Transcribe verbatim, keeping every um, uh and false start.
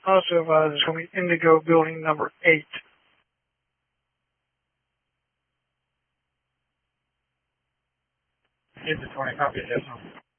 Also, uh, this is going to be Indigo Building number eight. Here's the twenty copy, yes, sir.